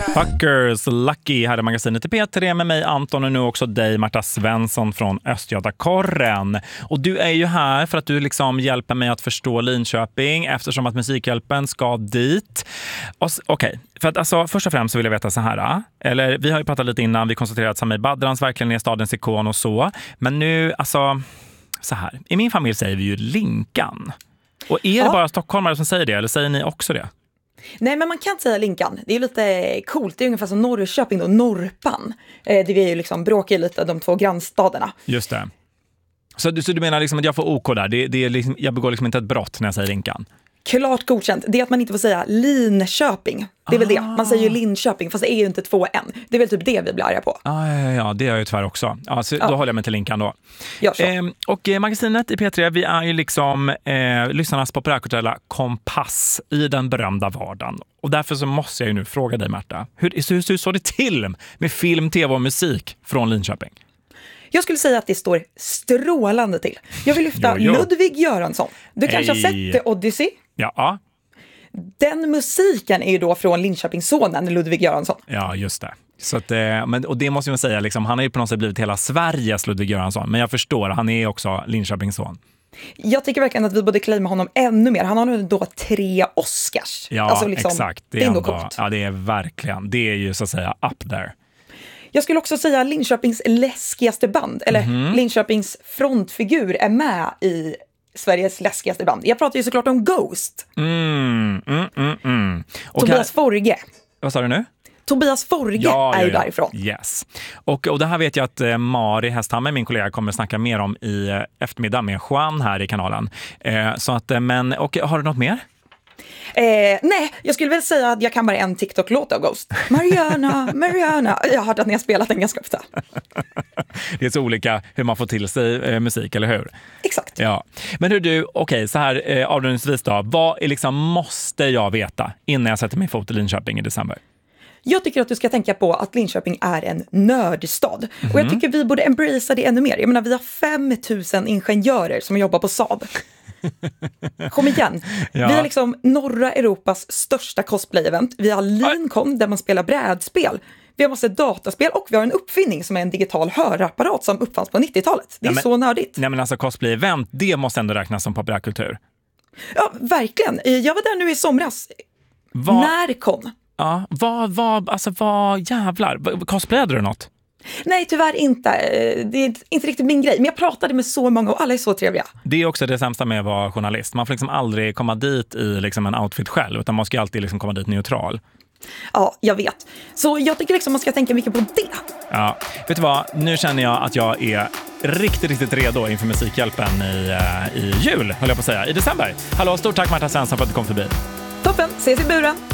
Fuckers, Lucky här i magasinet i P3 med mig Anton och nu också dig Marta Svensson från Östgötakorren. Och du är ju här för att du liksom hjälper mig att förstå Linköping eftersom att Musikhjälpen ska dit. Okej, för att alltså först och främst så vill jag veta så här, eller vi har ju pratat lite innan, vi konstaterat att Samir Badrans verkligen är stadens ikon och så. Men nu, alltså så här, i min familj säger vi ju Linkan. Och är det bara stockholmare som säger det eller säger ni också det? Nej, men man kan inte säga Linkan. Det är lite coolt. Det är ungefär som Norrköping och Norpan. Det är ju liksom bråkar lite de två grannstaderna. Just det. Så du menar liksom att jag får OK där? Det är liksom, jag begår liksom inte ett brott när jag säger Linkan? Klart godkänt. Det är att man inte får säga Linköping. Det är väl det. Man säger ju Linköping, fast det är ju inte 2 än. Det är väl typ det vi blir arga på. Ja, det är jag ju tyvärr också. Ja, så då håller jag mig till Linkan då. Gör så. Och magasinet i P3, vi är ju liksom lyssnarnas populärkulturella kompass i den berömda vardagen. Och därför så måste jag ju nu fråga dig, Marta. Hur står det till med film, tv och musik från Linköping? Jag skulle säga att det står strålande till. Jag vill lyfta Ludvig Göransson. Du kanske har sett The Odyssey? Ja. Den musiken är ju då från Linköpingssonen Ludvig Göransson. Ja, just det. Så att, och det måste man säga, liksom, han har ju på något sätt blivit hela Sveriges Ludvig Göransson. Men jag förstår, han är också Linköpingsson. Jag tycker verkligen att vi borde claima honom ännu mer. Han har nu då 3 Oscars. Ja, alltså liksom, exakt. Det är ändå coolt. Ja, det är verkligen. Det är ju så att säga up there. Jag skulle också säga Linköpings läskigaste band, eller Linköpings frontfigur är med i Sveriges läskigaste band. Jag pratar ju såklart om Ghost. Tobias Forge. Vad sa du nu? Tobias Forge är ju därifrån. Yes. Och det här vet jag att Mari Hästhammer, min kollega, kommer snacka mer om i eftermiddag med Juan här i kanalen. Så att, och har du något mer? Nej, jag skulle väl säga att jag kan bara en TikTok-låt av Ghost. Mariana. Jag har hört att ni har spelat den ganska ofta. Det är så olika hur man får till sig musik, eller hur? Exakt. Ja. Men hur du, okej, så här avrundningsvis då. Vad är liksom måste jag veta innan jag sätter min fot i Linköping i december? Jag tycker att du ska tänka på att Linköping är en nördstad. Och jag tycker vi borde embracea det ännu mer. Jag menar, vi har 5000 ingenjörer som jobbar på Saab. Kom igen. Ja. Vi har liksom norra Europas största cosplay-event. Vi har Lincoln där man spelar brädspel. Vi har massa dataspel och vi har en uppfinning som är en digital hörapparat som uppfanns på 90-talet. Det är så nördigt. Nej, men alltså cosplay-event, det måste ändå räknas som populärkultur. Ja, verkligen. Jag var där nu i somras. Närcon. Ja, vad jävlar. Cosplayade du något? Nej, tyvärr inte. Det är inte riktigt min grej. Men jag pratade med så många och alla är så trevliga. Det är också det sämsta med att vara journalist. Man får liksom aldrig komma dit i liksom en outfit själv, utan man ska alltid liksom komma dit neutral. Ja, jag vet. Så jag tycker liksom man ska tänka mycket på det. Ja, vet du vad? Nu känner jag att jag är riktigt redo inför Musikhjälpen i jul, höll jag på att säga, i december. Hallå, stort tack Marta Svensson för att du kom förbi. Toppen, ses i buren.